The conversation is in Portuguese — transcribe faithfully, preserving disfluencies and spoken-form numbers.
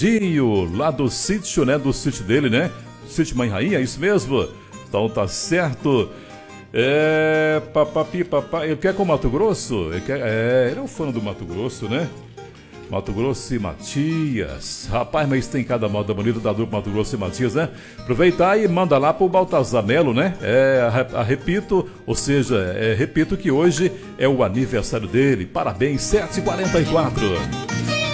Edinho, lá do sítio, né? Do sítio dele, né? Sítio Mãe Rainha, é isso mesmo? Então tá certo. É. Papapi, papai. Ele quer com o Mato Grosso? Ele quer, é, ele é um fã do Mato Grosso, né? Mato Grosso e Matias. Rapaz, mas tem cada moda bonita da dupla Mato Grosso e Matias, né? Aproveitar e manda lá pro Baltazar Melo, né? É, a, a, repito, ou seja, é, repito que hoje é o aniversário dele. Parabéns, sete e quarenta e quatro.